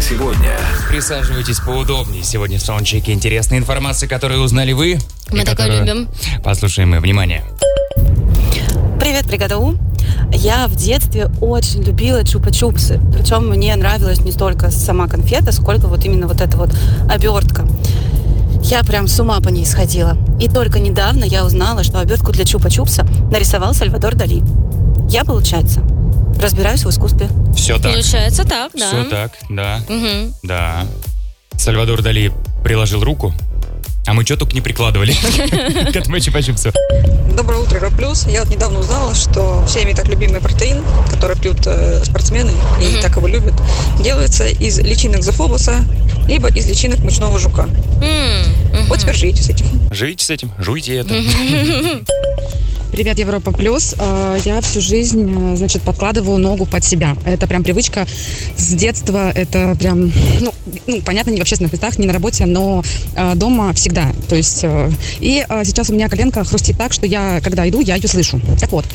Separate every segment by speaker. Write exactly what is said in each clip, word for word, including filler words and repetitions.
Speaker 1: сегодня.
Speaker 2: Присаживайтесь поудобнее. Сегодня в саундчеке интересная информация, которую узнали вы.
Speaker 3: Мы такое
Speaker 2: которую...
Speaker 3: любим.
Speaker 2: Послушаем мы. Внимание.
Speaker 4: Привет, бригада У. Я в детстве очень любила чупа-чупсы. Причем мне нравилась не столько сама конфета, сколько вот именно вот эта вот обертка. Я прям с ума по ней сходила. И только недавно я узнала, что обертку для чупа-чупса нарисовал Сальвадор Дали. Я, получается, разбираюсь в искусстве.
Speaker 2: Все так.
Speaker 3: Получается так, да.
Speaker 2: Все так, да.
Speaker 3: Угу.
Speaker 2: Да. Сальвадор Дали приложил руку, а мы что только не прикладывали к этому чупа-чупсу.
Speaker 5: Доброе утро, Ро Плюс. Я вот недавно узнала, что всеми так любимый протеин, который пьют э, спортсмены и mm-hmm. так его любят, делается из личинок зоофобуса, либо из личинок мучного жука. Mm-hmm. Вот теперь живите с этим.
Speaker 2: Живите с этим, жуйте это.
Speaker 3: Mm-hmm.
Speaker 6: Привет, Европа Плюс. Я всю жизнь, значит, подкладываю ногу под себя. Это прям привычка с детства. Это прям, ну, ну понятно, не в общественных местах, не на работе, но дома всегда. То есть, и сейчас у меня коленка хрустит так, что я, когда иду, я ее слышу. Так вот,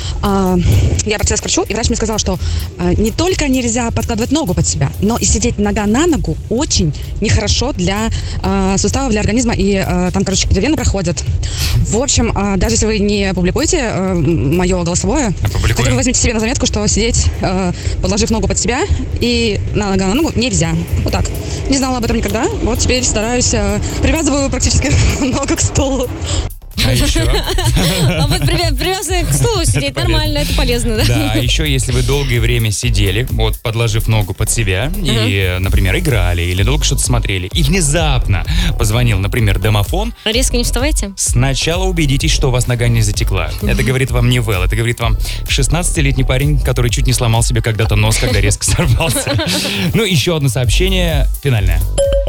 Speaker 6: я обратилась к врачу, и врач мне сказал, что не только нельзя подкладывать ногу под себя, но и сидеть нога на ногу очень нехорошо для суставов, для организма, и там, короче, вены проходят. В общем, даже если вы не публикуете э, мое голосовое, хотя бы возьмите себе на заметку, что сидеть, э, подложив ногу под себя и на ногу на ногу нельзя. Вот так. Не знала об этом никогда. Вот теперь стараюсь, э, привязываю практически ногу к стулу.
Speaker 2: А еще?
Speaker 3: А вот привязанный к стулу сидеть нормально, это полезно, да?
Speaker 2: Да, а еще, если вы долгое время сидели, вот, подложив ногу под себя, и, например, играли или долго что-то смотрели, и внезапно позвонил, например, домофон.
Speaker 3: Резко не вставайте.
Speaker 2: Сначала убедитесь, что у вас нога не затекла. Это говорит вам не Вэл, это говорит вам шестнадцатилетний парень, который чуть не сломал себе когда-то нос, когда резко сорвался. Ну, еще одно сообщение, финальное.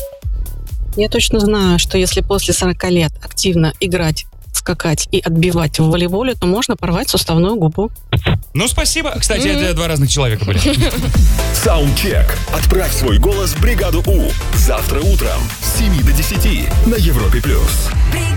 Speaker 7: Я точно знаю, что если после сорока лет активно играть, скакать и отбивать в волейболе, то можно порвать суставную губу.
Speaker 2: Ну, спасибо. Кстати, mm-hmm. это два разных человека были.
Speaker 1: Саундчек. Отправь свой голос в бригаду У. Завтра утром с семи до десяти на Европе+. плюс.